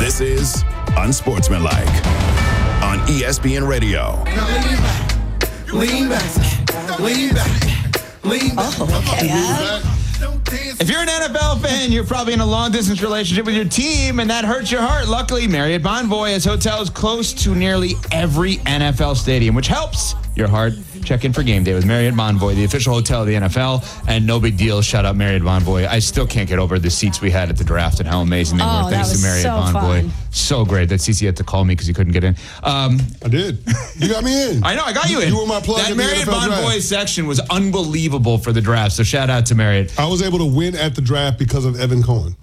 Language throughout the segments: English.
This is Unsportsmanlike on ESPN Radio. Lean back. Lean back. Lean back. Oh, okay. If you're an NFL fan, you're probably in a long-distance relationship with your team, and that hurts your heart. Luckily, Marriott Bonvoy has hotels close to nearly every NFL stadium, which helps your heart. Check in for game day with Marriott Bonvoy, the official hotel of the NFL, and no big deal. Shout out Marriott Bonvoy. I still can't get over the seats we had at the draft and how amazing they were. Thanks to Marriott Bonvoy. So great that CC had to call me because he couldn't get in. I did. You got me in. I know, I got you in. You were my plug. That Marriott Bonvoy section was unbelievable for the draft, so shout out to Marriott. I was able to win at the draft because of Evan Cohen.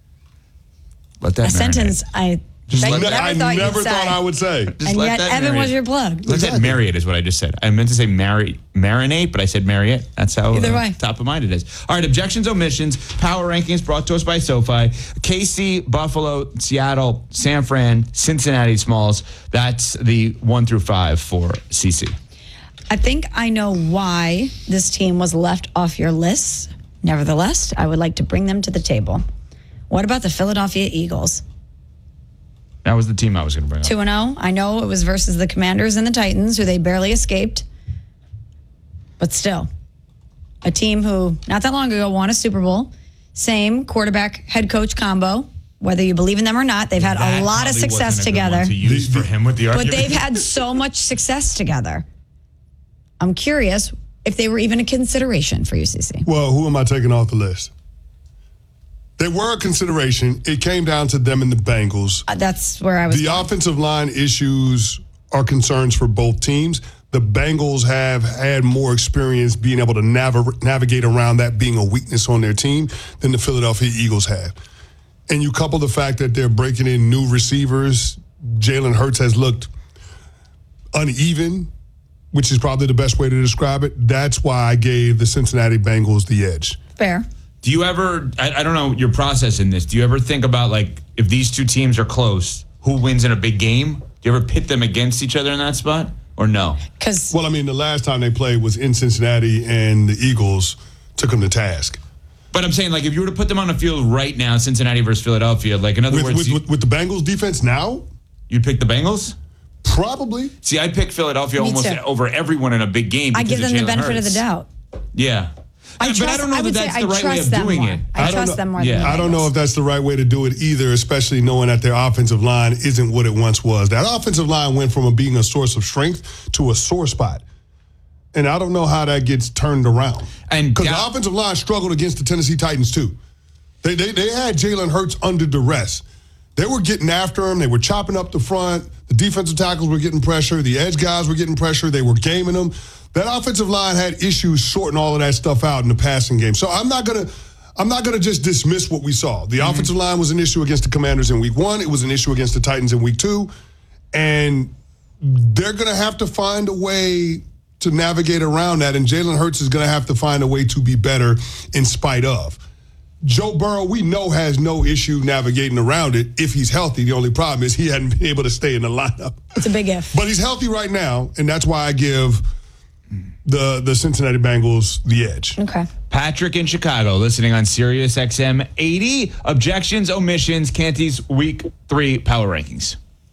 Let that a sentence I never thought I would say. And yet Evan was your plug. Let that Marriott is what I just said. I meant to say marinate, but I said Marriott. That's how top of mind it is. All right, objections, omissions, power rankings brought to us by SoFi. KC, Buffalo, Seattle, San Fran, Cincinnati, Smalls. That's the 1 through 5 for CC. I think I know why this team was left off your list. Nevertheless, I would like to bring them to the table. What about the Philadelphia Eagles? That was the team I was going to bring up. 2-0. I know it was versus the Commanders and the Titans, who they barely escaped. But still, a team who not that long ago won a Super Bowl. Same quarterback head coach combo. Whether you believe in them or not, they've had a lot of success together. To use for him with the argument. But they've had so much success together. I'm curious if they were even a consideration for UCC. Well, who am I taking off the list? They were a consideration. It came down to them and the Bengals. That's where I was. The offensive line issues are concerns for both teams. The Bengals have had more experience being able to navigate around that being a weakness on their team than the Philadelphia Eagles have. And you couple the fact that they're breaking in new receivers. Jalen Hurts has looked uneven, which is probably the best way to describe it. That's why I gave the Cincinnati Bengals the edge. Fair. Do you ever, I don't know your process in this, do you ever think about, like, if these two teams are close, who wins in a big game? Do you ever pit them against each other in that spot, or no? Well, I mean, the last time they played was in Cincinnati, and the Eagles took them to task. But I'm saying, like, if you were to put them on the field right now, Cincinnati versus Philadelphia, like, in other words... With the Bengals defense now? You'd pick the Bengals? Probably. See, I pick Philadelphia almost over everyone in a big game. I give them the benefit of the doubt. Yeah. But I don't know that that's the right way of doing it. I trust them more than the Bengals. I don't know if that's the right way to do it either, especially knowing that their offensive line isn't what it once was. That offensive line went from being a source of strength to a sore spot. And I don't know how that gets turned around. Because the offensive line struggled against the Tennessee Titans, too. They had Jalen Hurts under duress. They were getting after him. They were chopping up the front. The defensive tackles were getting pressure. The edge guys were getting pressure. They were gaming them. That offensive line had issues sorting all of that stuff out in the passing game. So I'm not gonna just dismiss what we saw. The offensive line was an issue against the Commanders in week 1. It was an issue against the Titans in week 2. And they're gonna have to find a way to navigate around that. And Jalen Hurts is gonna have to find a way to be better in spite of. Joe Burrow, we know, has no issue navigating around it if he's healthy. The only problem is he hadn't been able to stay in the lineup. It's a big if. But he's healthy right now, and that's why I give the Cincinnati Bengals the edge. Okay. Patrick in Chicago, listening on Sirius XM 80. Objections, omissions, Canty's Week 3 Power Rankings.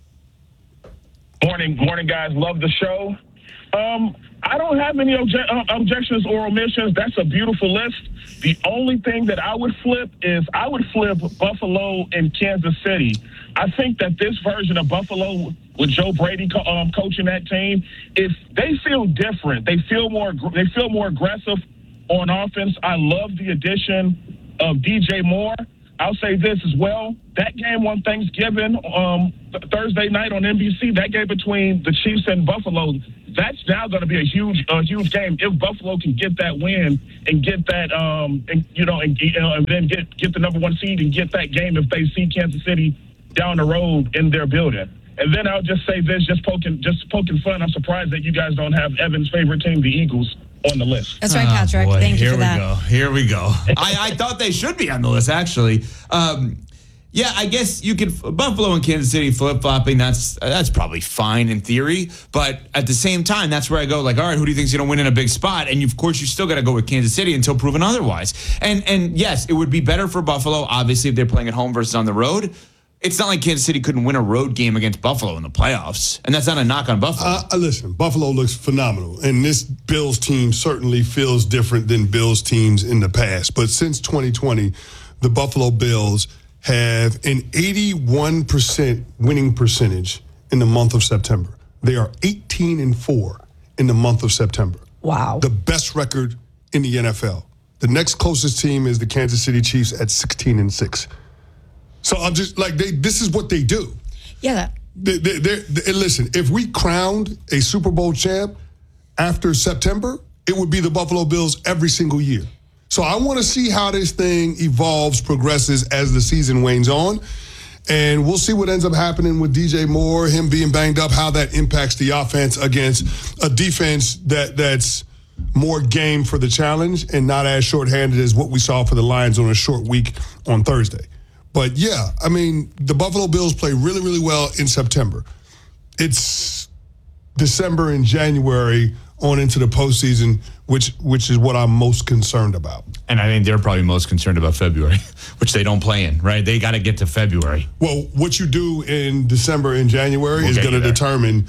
Morning, guys. Love the show. I don't have any objections or omissions. That's a beautiful list. The only thing that I would flip is I would flip Buffalo and Kansas City. I think that this version of Buffalo with Joe Brady coaching that team, if they feel different, they feel more aggressive on offense. I love the addition of DJ Moore. I'll say this as well. That game on Thanksgiving, Thursday night on NBC, that game between the Chiefs and Buffalo, that's now going to be a huge game. If Buffalo can get that win and get that, and then get the number 1 seed and get that game if they see Kansas City down the road in their building. And then I'll just say this, just poking fun. I'm surprised that you guys don't have Evan's favorite team, the Eagles, on the list. That's right, Patrick. Thank you for that. Here we go. I thought they should be on the list, actually. Yeah, I guess you could Buffalo and Kansas City flip-flopping. That's probably fine in theory, but at the same time, that's where I go. Like, all right, who do you think's going to win in a big spot? And of course, you still got to go with Kansas City until proven otherwise. And yes, it would be better for Buffalo, obviously, if they're playing at home versus on the road. it's not like Kansas City couldn't win a road game against Buffalo in the playoffs. And that's not a knock on Buffalo. Listen, Buffalo looks phenomenal. And this Bills team certainly feels different than Bills teams in the past. But since 2020, the Buffalo Bills have an 81% winning percentage in the month of September. They are 18-4 in the month of September. Wow. The best record in the NFL. The next closest team is the Kansas City Chiefs at 16-6. So I'm just like, this is what they do. Yeah. Listen, if we crowned a Super Bowl champ after September, it would be the Buffalo Bills every single year. So I want to see how this thing evolves, progresses as the season wanes on. And we'll see what ends up happening with DJ Moore, him being banged up, how that impacts the offense against a defense that's more game for the challenge and not as shorthanded as what we saw for the Lions on a short week on Thursday. But, yeah, I mean, the Buffalo Bills play really, really well in September. It's December and January on into the postseason, which is what I'm most concerned about. And I think they're probably most concerned about February, which they don't play in, right? They got to get to February. Well, what you do in December and January is going to determine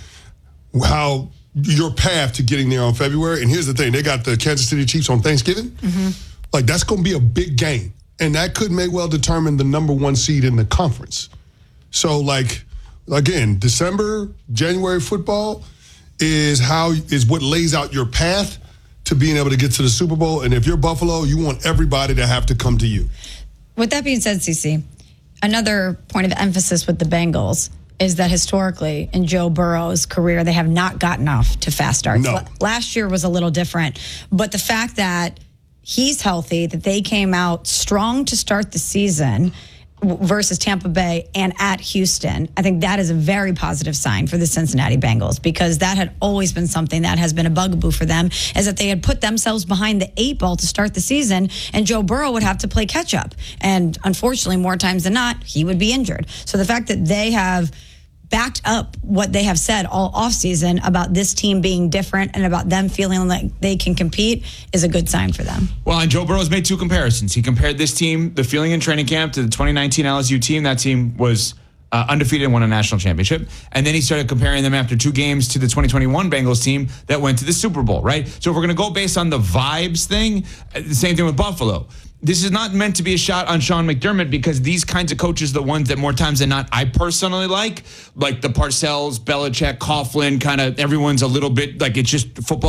how your path to getting there on February. And here's the thing. They got the Kansas City Chiefs on Thanksgiving. Mm-hmm. Like, that's going to be a big game. And that could may well determine the number one seed in the conference. So, like, again, December, January football is what lays out your path to being able to get to the Super Bowl. And if you're Buffalo, you want everybody to have to come to you. With that being said, CC, another point of emphasis with the Bengals is that historically in Joe Burrow's career, they have not gotten off to fast starts. No. Last year was a little different. But the fact that he's healthy, that they came out strong to start the season versus Tampa Bay and at Houston, I think that is a very positive sign for the Cincinnati Bengals, because that had always been something that has been a bugaboo for them, is that they had put themselves behind the 8 ball to start the season, and Joe Burrow would have to play catch up. And unfortunately, more times than not, he would be injured. So the fact that they have backed up what they have said all offseason about this team being different and about them feeling like they can compete is a good sign for them. Well, and Joe Burrow's made 2 comparisons. He compared this team, the feeling in training camp, to the 2019 LSU team. That team was undefeated and won a national championship. And then he started comparing them after 2 games to the 2021 Bengals team that went to the Super Bowl, right? So if we're going to go based on the vibes thing, the same thing with Buffalo. This is not meant to be a shot on Sean McDermott, because these kinds of coaches, the ones that more times than not I personally like the Parcells, Belichick, Coughlin, kind of everyone's a little bit like it's just football.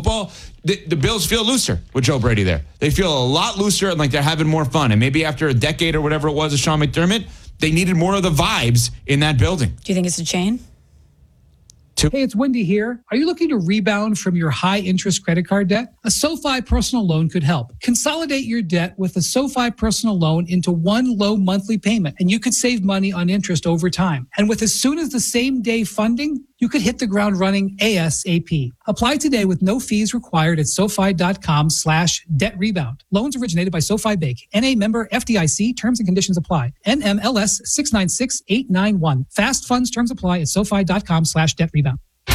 The Bills feel looser with Joe Brady there. They feel a lot looser and like they're having more fun. And maybe after a decade or whatever it was of Sean McDermott, they needed more of the vibes in that building. Do you think it's a chain? Hey, it's Wendy here. Are you looking to rebound from your high-interest credit card debt? A SoFi personal loan could help. Consolidate your debt with a SoFi personal loan into one low monthly payment, and you could save money on interest over time. And with as soon as the same day funding, you could hit the ground running ASAP. Apply today with no fees required at SoFi.com/debt rebound. Loans originated by SoFi Bank. NA member FDIC. Terms and conditions apply. NMLS 696891. Fast funds terms apply at SoFi.com/debt rebound.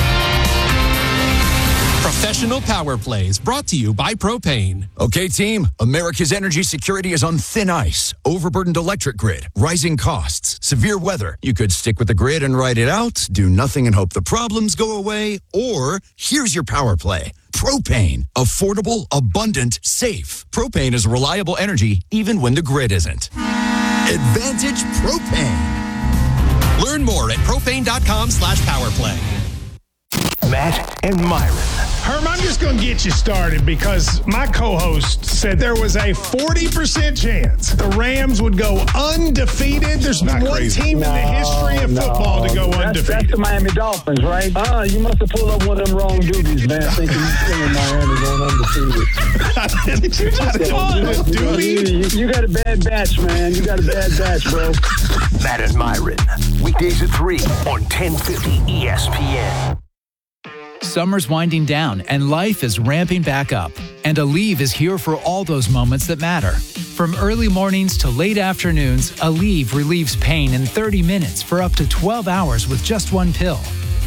Professional Power Plays brought to you by Propane. Okay, team, America's energy security is on thin ice. Overburdened electric grid, rising costs, severe weather. You could stick with the grid and ride it out, do nothing and hope the problems go away, or here's your power play. Propane. Affordable, abundant, safe. Propane is reliable energy even when the grid isn't. Advantage Propane. Learn more at propane.com/powerplay. Matt and Myron. Herm, I'm just going to get you started because my co-host said there was a 40% chance the Rams would go undefeated. There's been one team in the history of football to go undefeated. That's the Miami Dolphins, right? You must have pulled up one of them wrong duties, man, thinking Miami going undefeated. You're not calling it duty. You got a bad batch, man. You got a bad batch, bro. Matt and Myron. Weekdays at 3 on 1050 ESPN. Summer's winding down and life is ramping back up. And Aleve is here for all those moments that matter. From early mornings to late afternoons, Aleve relieves pain in 30 minutes for up to 12 hours with just one pill.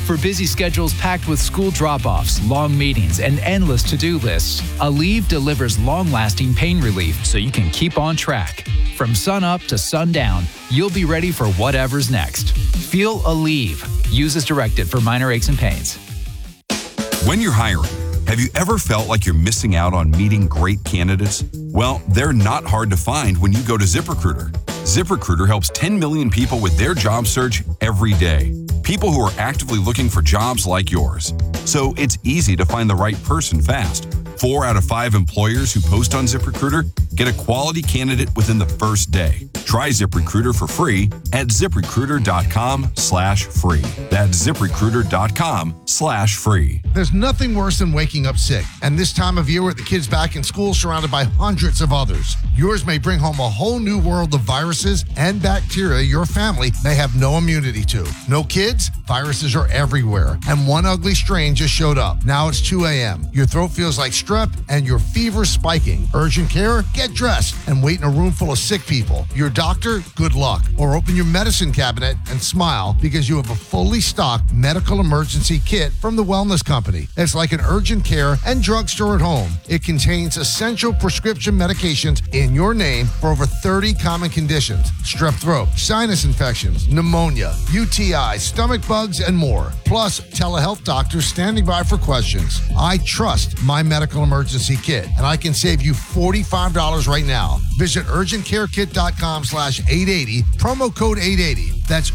For busy schedules packed with school drop-offs, long meetings, and endless to-do lists, Aleve delivers long-lasting pain relief so you can keep on track. From sun up to sundown, you'll be ready for whatever's next. Feel Aleve. Use as directed for minor aches and pains. When you're hiring, have you ever felt like you're missing out on meeting great candidates? Well, they're not hard to find when you go to ZipRecruiter. ZipRecruiter helps 10 million people with their job search every day. People who are actively looking for jobs like yours. So it's easy to find the right person fast. 4 out of 5 employers who post on ZipRecruiter get a quality candidate within the first day. Try ZipRecruiter for free at ZipRecruiter.com/free. That's ZipRecruiter.com/free. There's nothing worse than waking up sick. And this time of year with the kids back in school surrounded by hundreds of others, yours may bring home a whole new world of viruses and bacteria your family may have no immunity to. No kids? Viruses are everywhere. And one ugly strain just showed up. Now it's 2 a.m. Your throat feels like strep and your fever's spiking. Urgent care? Get dressed and wait in a room full of sick people. Your doctor? Good luck. Or open your medicine cabinet and smile because you have a fully stocked medical emergency kit from the Wellness Company. It's like an urgent care and drugstore at home. It contains essential prescription medications in your name for over 30 common conditions. Strep throat, sinus infections, pneumonia, UTI, stomach bugs, and more. Plus, telehealth doctors standing by for questions. I trust my medical emergency kit, and I can save you $45 right now. Visit urgentcarekit.com/880, promo code 880. That's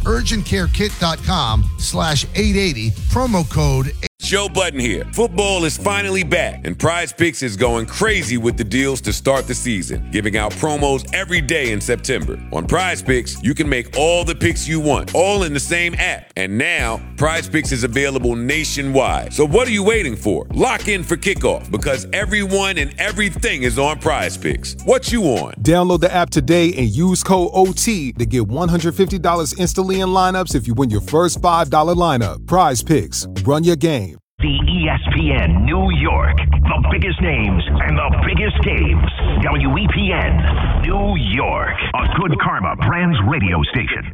urgentcarekit.com/880, promo code 880. Joe Budden here. Football is finally back, and Prize Picks is going crazy with the deals to start the season, giving out promos every day in September. On Prize Picks, you can make all the picks you want, all in the same app. And now, Prize Picks is available nationwide. So what are you waiting for? Lock in for kickoff, because everyone and everything is on Prize Picks. What you on? Download the app today and use code OT to get $150 instantly in lineups if you win your first $5 lineup. Prize Picks. Run your game. The ESPN New York. The biggest names and the biggest games. WEPN New York. A Good Karma Brands radio station.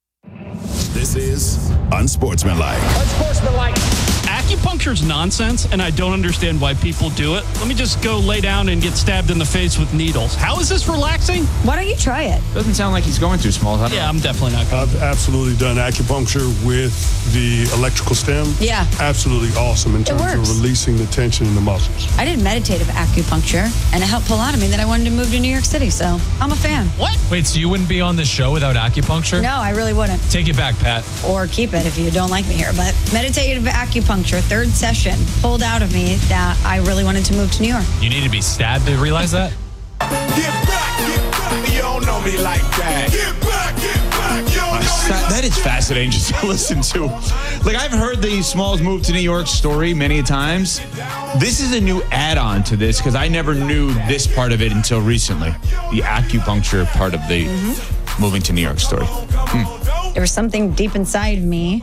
This is Unsportsmanlike. Unsportsmanlike. Acupuncture's nonsense, and I don't understand why people do it. Let me just go lay down and get stabbed in the face with needles. How is this relaxing? Why don't you try it? Doesn't sound like he's going too small. Yeah, I'm definitely not going. I've absolutely done acupuncture with the electrical stem. Yeah. Absolutely awesome in terms of releasing the tension in the muscles. I did meditative acupuncture, and it helped pull out of me that I wanted to move to New York City, so I'm a fan. What? Wait, so you wouldn't be on the show without acupuncture? No, I really wouldn't. Take it back, Pat. Or keep it if you don't like me here. But meditative acupuncture, third session, pulled out of me that I really wanted to move to New York. You need to be stabbed to realize that? Get back, you don't know me like that. Get back, you don't know me like That is fascinating just to listen to. Like, I've heard the Smalls move to New York story many times. This is a new add-on to this because I never knew this part of it until recently. The acupuncture part of the moving to New York story. There was something deep inside of me.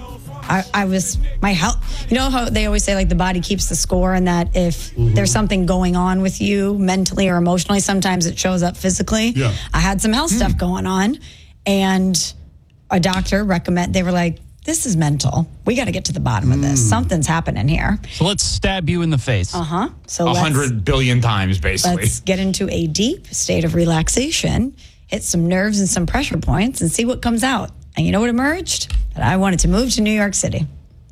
I was, my health, you know how they always say like the body keeps the score, and that if there's something going on with you mentally or emotionally, sometimes it shows up physically. Yeah. I had some health stuff going on, and a doctor they were like, this is mental. We got to get to the bottom of this. Something's happening here. So let's stab you in the face. So 100 billion times, basically. Let's get into a deep state of relaxation, hit some nerves and some pressure points, and see what comes out. And you know what emerged? That I wanted to move to New York City.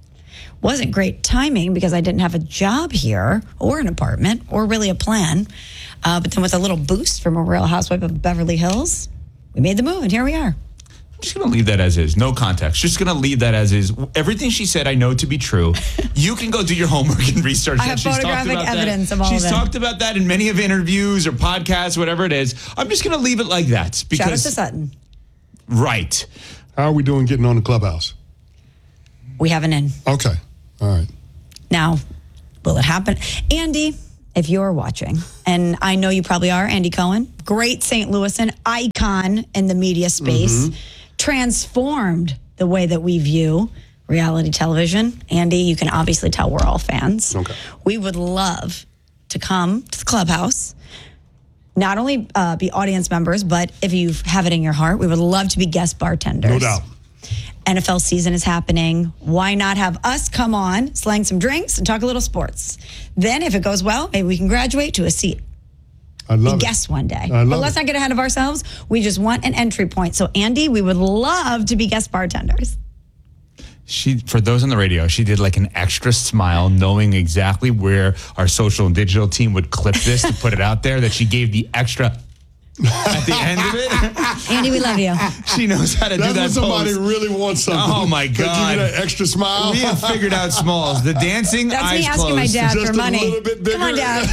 Wasn't great timing because I didn't have a job here or an apartment or really a plan. But then with a little boost from a Real Housewife of Beverly Hills, we made the move, and here we are. I'm just going to leave that as is. No context. Just going to leave that as is. Everything she said, I know to be true. You can go do your homework and research I have photographic evidence of all of it. She's talked about that in many of interviews or podcasts, whatever it is. I'm just going to leave it like that. Because, shout out to Sutton. Right. How are we doing getting on the Clubhouse? We have an in. Okay. All right. Now, will it happen? Andy, if you're watching, and I know you probably are, Andy Cohen, great St. Louisan, icon in the media space, transformed the way that we view reality television. Andy, you can obviously tell we're all fans. Okay. We would love to come to the Clubhouse, not only be audience members, but if you have it in your heart, we would love to be guest bartenders. No doubt. NFL season is happening. Why not have us come on, slang some drinks, and talk a little sports? Then, if it goes well, maybe we can graduate to a seat. I love Be guests one day. I love But let's not get ahead of ourselves. We just want an entry point. So, Andy, we would love to be guest bartenders. For those on the radio, she did like an extra smile, knowing exactly where our social and digital team would clip this to put it out there, that she gave the extra at the end of it. Andy, we love you. She knows how to do that. That's when somebody pose. really wants something. Oh, my They God. give you that extra smile. We have figured out smalls. The dancing, That's eyes me asking closed. my dad Just for a money. little bit bigger. Come on, Dad.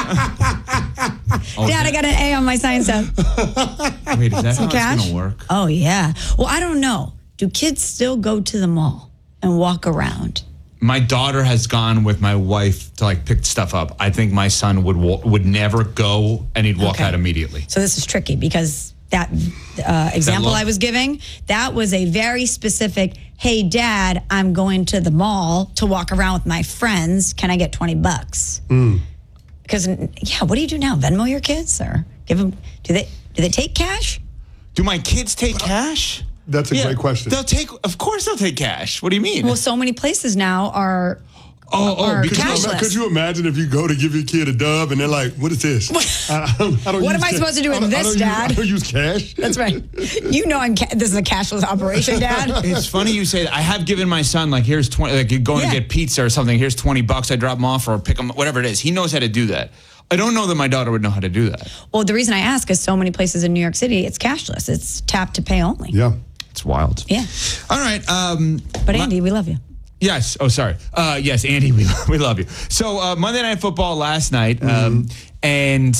Oh, Dad, I got an A on my science test. Wait, is that Some how cash? it's going to work? Oh, yeah. Well, I don't know. Do kids still go to the mall and walk around? My daughter has gone with my wife to like pick stuff up. I think my son would never go, and he'd walk out immediately. So this is tricky because that example I was giving, that was a very specific, hey, Dad, I'm going to the mall to walk around with my friends. Can I get $20? Because, yeah, what do you do now? Venmo your kids or give them, do they take cash? Do my kids take cash? That's a great question. Of course they'll take cash. What do you mean? Well, so many places now are cashless. Could you imagine if you go to give your kid a dub and they're like, what is this? I don't What use am I cash. supposed to do with this, Dad? I don't use cash. That's right. You know this is a cashless operation, Dad. It's funny you say that. I have given my son, like, here's 20, like, you're going to get pizza or something. Here's $20. I drop him off or pick him, whatever it is. He knows how to do that. I don't know that my daughter would know how to do that. Well, the reason I ask is so many places in New York City, it's cashless. It's tap to pay only. Yeah. It's wild. Yeah. All right. But Andy, we love you. Yes. Oh, sorry. Yes, Andy, we love you. So Monday Night Football last night, and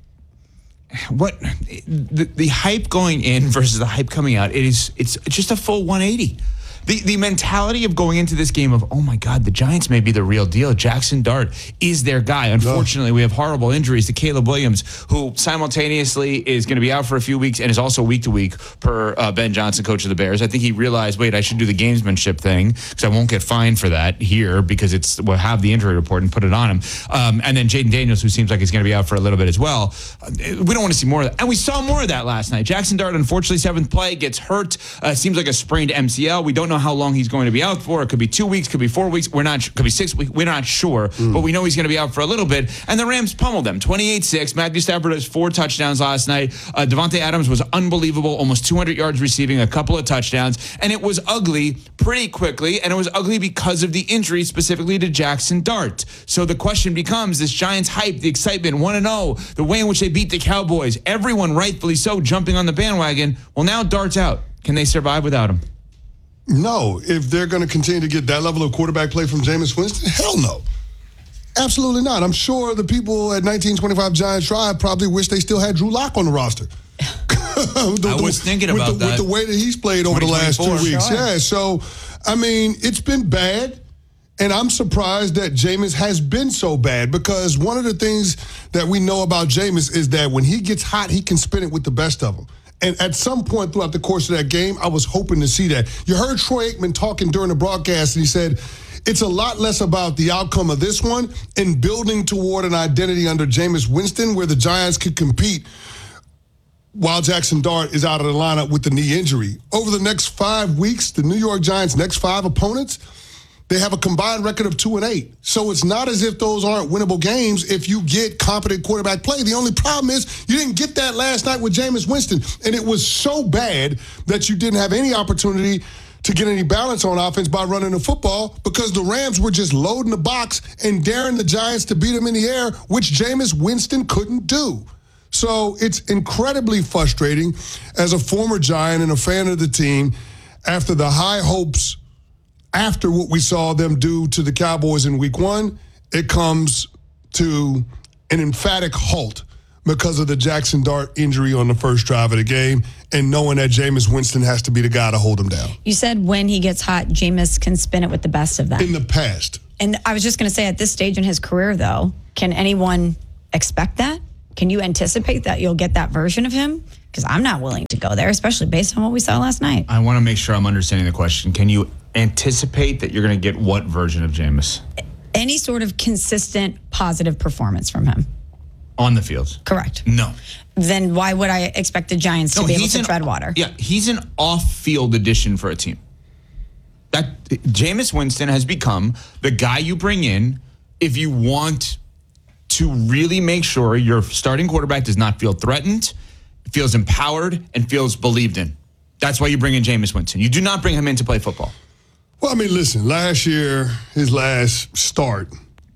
what the hype going in versus the hype coming out, it's just a full 180. The mentality of going into this game of, oh my God, the Giants may be the real deal. Jackson Dart is their guy. Unfortunately, we have horrible injuries to Caleb Williams, who simultaneously is going to be out for a few weeks and is also week to week per Ben Johnson, coach of the Bears. I think he realized, wait, I should do the gamesmanship thing because I won't get fined for that here because we'll have the injury report and put it on him. And then Jaden Daniels, who seems like he's going to be out for a little bit as well. We don't want to see more of that. And we saw more of that last night. Jackson Dart, unfortunately, seventh play, gets hurt. Seems like a sprained MCL. We don't know how long he's going to be out for. It could be 2 weeks, could be 4 weeks. Could be 6 weeks. We're not sure, but we know he's going to be out for a little bit. And the Rams pummeled them 28-6. Matthew Stafford has 4 touchdowns last night. Devontae Adams was unbelievable, almost 200 yards receiving, a couple of touchdowns. And it was ugly pretty quickly, and it was ugly because of the injury, specifically to Jackson Dart. So the question becomes, this Giants hype, the excitement, 1-0, the way in which they beat the Cowboys, everyone rightfully so jumping on the bandwagon. Well, now Dart's out. Can they survive without him? No, if they're going to continue to get that level of quarterback play from Jameis Winston, hell no. Absolutely not. I'm sure the people at 1925 Giants Drive probably wish they still had Drew Lock on the roster. I was thinking about that. With the way that he's played over the last 2 weeks. Sure. Yeah, so, I mean, it's been bad. And I'm surprised that Jameis has been so bad because one of the things that we know about Jameis is that when he gets hot, he can spin it with the best of them. And at some point throughout the course of that game, I was hoping to see that. You heard Troy Aikman talking during the broadcast, and he said, it's a lot less about the outcome of this one and building toward an identity under Jameis Winston where the Giants could compete while Jackson Dart is out of the lineup with the knee injury. Over the next 5 weeks, the New York Giants' next 5 opponents, they have a combined record of 2-8. So it's not as if those aren't winnable games if you get competent quarterback play. The only problem is you didn't get that last night with Jameis Winston. And it was so bad that you didn't have any opportunity to get any balance on offense by running the football because the Rams were just loading the box and daring the Giants to beat them in the air, which Jameis Winston couldn't do. So it's incredibly frustrating as a former Giant and a fan of the team after the high hopes. After what we saw them do to the Cowboys in week 1, it comes to an emphatic halt because of the Jackson Dart injury on the first drive of the game and knowing that Jameis Winston has to be the guy to hold him down. You said when he gets hot, Jameis can spin it with the best of them. In the past. And I was just going to say, at this stage in his career, though, can anyone expect that? Can you anticipate that you'll get that version of him? Because I'm not willing to go there, especially based on what we saw last night. I want to make sure I'm understanding the question. Can you anticipate that you're going to get what version of Jameis? Any sort of consistent positive performance from him. On the field? Correct. No. Then why would I expect the Giants to be able to tread water? Yeah, he's an off-field addition for a team. That Jameis Winston has become the guy you bring in if you want to really make sure your starting quarterback does not feel threatened, feels empowered, and feels believed in. That's why you bring in Jameis Winston. You do not bring him in to play football. Well, I mean, listen, last year, his last start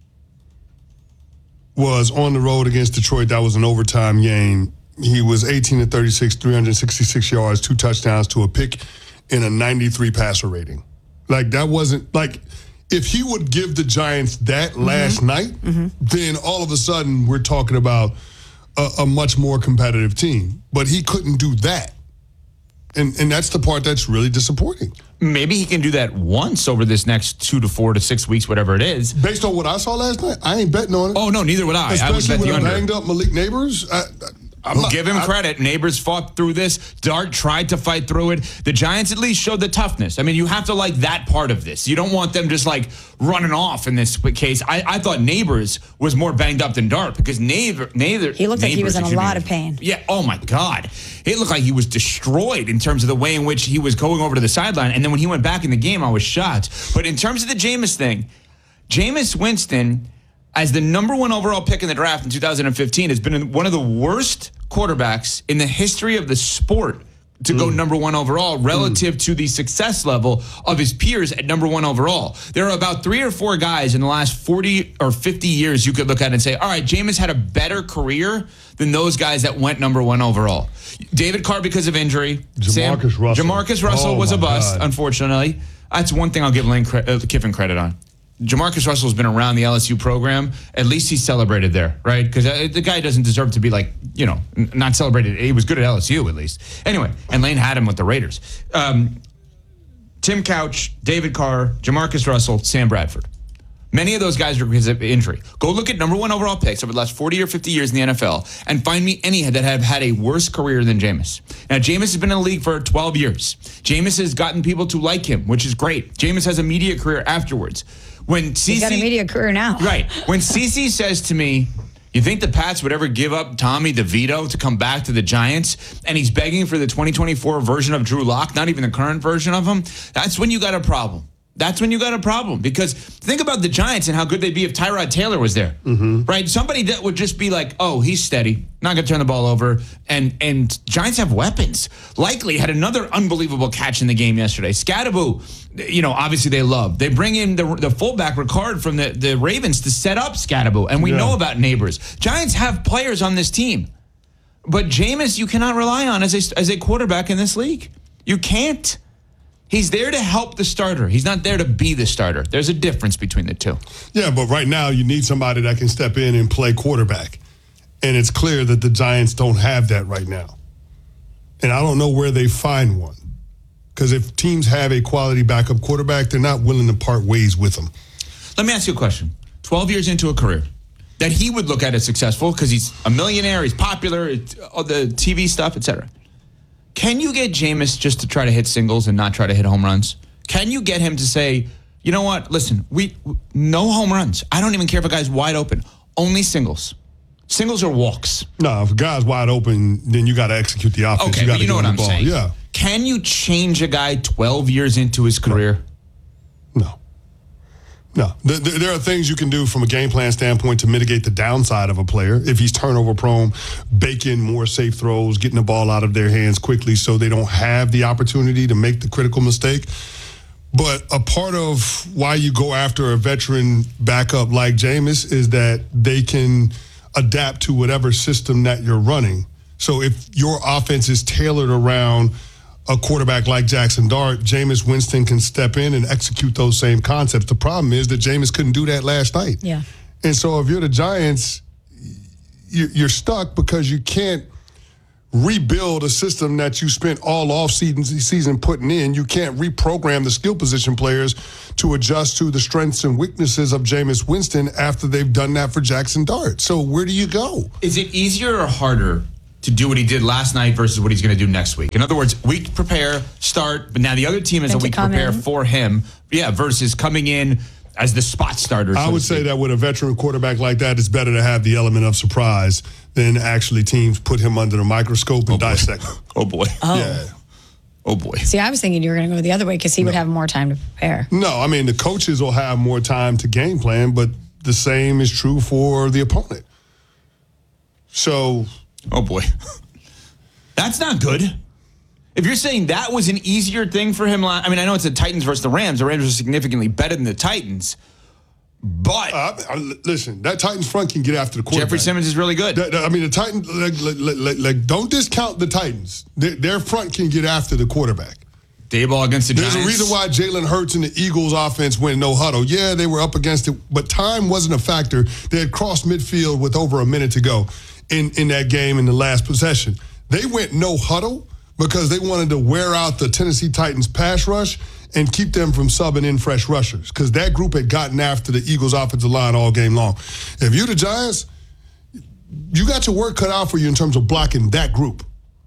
was on the road against Detroit. That was an overtime game. He was 18 of 36, 366 yards, 2 touchdowns to a pick, and a 93 passer rating. Like, that wasn't, like, if he would give the Giants that last night, then all of a sudden we're talking about a much more competitive team. But he couldn't do that. And that's the part that's really disappointing. Maybe he can do that once over this next 2 to 4 to 6 weeks, whatever it is. Based on what I saw last night, I ain't betting on it. Oh, no, neither would I. I would bet the under. Banged up Malik Neighbors. I'll give him credit. Neighbors fought through this. Dart tried to fight through it. The Giants at least showed the toughness. I mean, you have to like that part of this. You don't want them just like running off in this case. I thought Neighbors was more banged up than Dart because He looked like he was in a lot of pain. Yeah. Oh my God. It looked like he was destroyed in terms of the way in which he was going over to the sideline. And then when he went back in the game, I was shocked. But in terms of the Jameis thing, Jameis Winston, as the number 1 overall pick in the draft in 2015, has been one of the worst quarterbacks in the history of the sport to go number 1 overall relative to the success level of his peers at number 1 overall. There are about 3 or 4 guys in the last 40 or 50 years you could look at and say, all right, Jameis had a better career than those guys that went number 1 overall. David Carr because of injury. Jamarcus Russell was a bust, unfortunately. That's one thing I'll give Lane Kiffin credit on. Jamarcus Russell's been around the LSU program. At least he's celebrated there, right? Because the guy doesn't deserve to be like, not celebrated. He was good at LSU at least. Anyway, and Lane had him with the Raiders. Tim Couch, David Carr, Jamarcus Russell, Sam Bradford. Many of those guys are because of injury. Go look at number 1 overall picks over the last 40 or 50 years in the NFL and find me any that have had a worse career than Jameis. Now, Jameis has been in the league for 12 years. Jameis has gotten people to like him, which is great. Jameis has a media career afterwards. He's got a media career now. Right. When CeCe says to me, you think the Pats would ever give up Tommy DeVito to come back to the Giants? And he's begging for the 2024 version of Drew Lock, not even the current version of him. That's when you got a problem. That's when you got a problem. Because think about the Giants and how good they'd be if Tyrod Taylor was there. Right? Somebody that would just be like, oh, he's steady, not going to turn the ball over. And Giants have weapons. Likely had another unbelievable catch in the game yesterday. Scatterbo, obviously they love. They bring in the fullback, Ricard, from the Ravens to set up Scatterbo. And we know about Neighbors. Giants have players on this team. But Jameis, you cannot rely on as a quarterback in this league. You can't. He's there to help the starter. He's not there to be the starter. There's a difference between the two. Yeah, but right now you need somebody that can step in and play quarterback. And it's clear that the Giants don't have that right now. And I don't know where they find one. Because if teams have a quality backup quarterback, they're not willing to part ways with them. Let me ask you a question. 12 years into a career that he would look at as successful because he's a millionaire, he's popular, all the TV stuff, etc. Can you get Jameis just to try to hit singles and not try to hit home runs? Can you get him to say, you know what, listen, no home runs. I don't even care if a guy's wide open. Only singles. Singles or walks. No, if a guy's wide open, then you got to execute the offense. Okay, but you know what I'm saying. Yeah. Can you change a guy 12 years into his career? No. There are things you can do from a game plan standpoint to mitigate the downside of a player. If he's turnover prone, bake in more safe throws, getting the ball out of their hands quickly so they don't have the opportunity to make the critical mistake. But a part of why you go after a veteran backup like Jameis is that they can adapt to whatever system that you're running. So if your offense is tailored around a quarterback like Jackson Dart, Jameis Winston can step in and execute those same concepts. The problem is that Jameis couldn't do that last night. Yeah. And so if you're the Giants, you're stuck because you can't rebuild a system that you spent all off-season putting in. You can't reprogram the skill position players to adjust to the strengths and weaknesses of Jameis Winston after they've done that for Jackson Dart. So where do you go? Is it easier or harder to do what he did last night versus what he's going to do next week? In other words, week to prepare, start, but now the other team has a week to prepare for him. Yeah, versus coming in as the spot starter. I would say that with a veteran quarterback like that, it's better to have the element of surprise than actually teams put him under the microscope and dissect him. Oh, boy. Yeah. Oh, boy. See, I was thinking you were going to go the other way because he would have more time to prepare. No, I mean, the coaches will have more time to game plan, but the same is true for the opponent. So. Oh, boy. That's not good. If you're saying that was an easier thing for him, I mean, I know it's the Titans versus the Rams. The Rams are significantly better than the Titans. But listen, that Titans front can get after the quarterback. Jeffrey Simmons is really good. I mean, the Titans, don't discount the Titans. Their front can get after the quarterback. Dayball against the Giants. There's a reason why Jalen Hurts and the Eagles offense went no huddle. Yeah, they were up against it, but time wasn't a factor. They had crossed midfield with over a minute to go in that game in the last possession. They went no huddle because they wanted to wear out the Tennessee Titans pass rush and keep them from subbing in fresh rushers because that group had gotten after the Eagles' offensive line all game long. If you're the Giants, you got your work cut out for you in terms of blocking that group.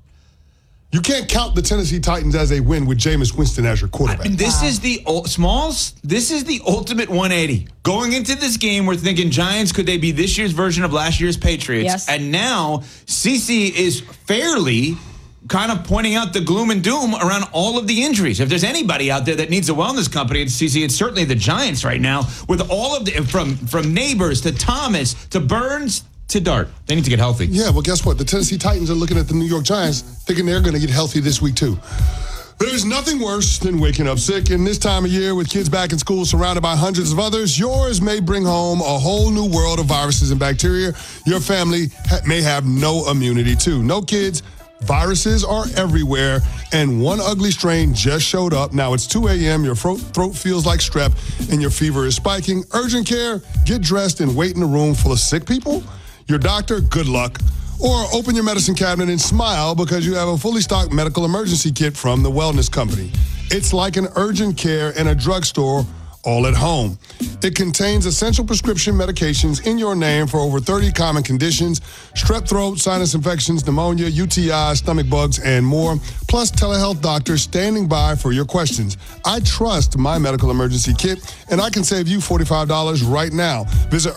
You can't count the Tennessee Titans as a win with Jameis Winston as your quarterback. And this is the Smalls. This is the ultimate 180. Going into this game, we're thinking Giants, could they be this year's version of last year's Patriots? Yes. And now CC is fairly kind of pointing out the gloom and doom around all of the injuries. If there's anybody out there that needs a wellness company, it's CC. It's certainly the Giants right now with all of the from Neighbors to Thomas to Burns to Dart. They need to get healthy. Yeah, well, guess what? The Tennessee Titans are looking at the New York Giants thinking they're going to get healthy this week too. There's nothing worse than waking up sick, and this time of year with kids back in school surrounded by hundreds of others, yours may bring home a whole new world of viruses and bacteria your family may have no immunity to. No kids. Viruses are everywhere, and one ugly strain just showed up. Now it's 2 a.m., your throat feels like strep, and your fever is spiking. Urgent care, get dressed and wait in a room full of sick people? Your doctor, good luck. Or open your medicine cabinet and smile because you have a fully stocked medical emergency kit from the Wellness Company. It's like an urgent care in a drugstore all at home. It contains essential prescription medications in your name for over 30 common conditions, strep throat, sinus infections, pneumonia, UTI, stomach bugs, and more, plus telehealth doctors standing by for your questions. I trust my medical emergency kit, and I can save you $45 right now. Visit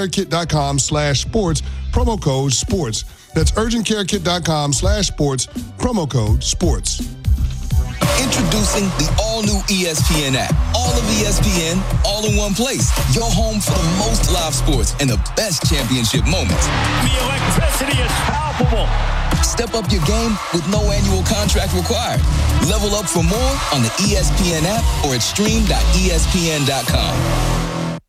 urgentcarekit.com/sports, promo code sports. That's urgentcarekit.com/sports, promo code sports. Introducing the all-new ESPN app. All of ESPN, all in one place. Your home for the most live sports and the best championship moments. The electricity is palpable. Step up your game with no annual contract required. Level up for more on the ESPN app or at stream.espn.com.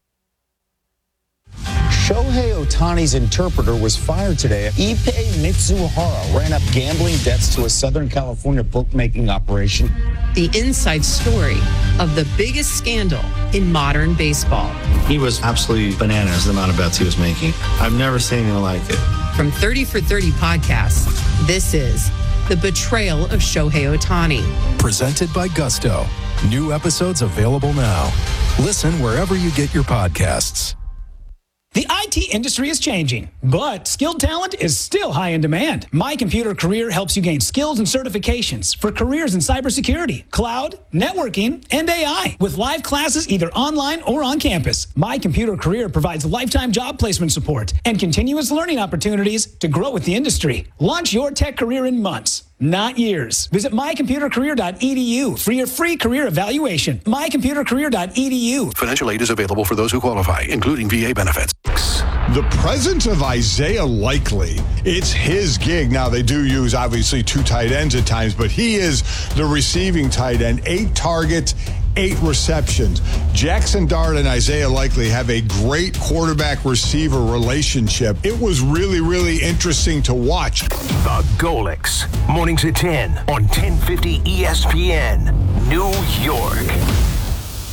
Shohei Ohtani's interpreter was fired today. Ippei Mitsuhara ran up gambling debts to a Southern California bookmaking operation. The inside story of the biggest scandal in modern baseball. He was absolutely bananas, the amount of bets he was making. I've never seen anything like it. From 30 for 30 podcasts, this is The Betrayal of Shohei Ohtani. Presented by Gusto. New episodes available now. Listen wherever you get your podcasts. The IT industry is changing, but skilled talent is still high in demand. My Computer Career helps you gain skills and certifications for careers in cybersecurity, cloud, networking, and AI with live classes either online or on campus. My Computer Career provides lifetime job placement support and continuous learning opportunities to grow with the industry. Launch your tech career in months, not years. Visit mycomputercareer.edu for your free career evaluation. Mycomputercareer.edu. Financial aid is available for those who qualify, including VA benefits. The presence of Isaiah Likely, it's his gig. Now, they do use, obviously, two tight ends at times, but he is the receiving tight end. 8 targets, 8 receptions. Jackson Dart and Isaiah Likely have a great quarterback-receiver relationship. It was really, really interesting to watch. The Golics, mornings at 10 on 1050 ESPN, New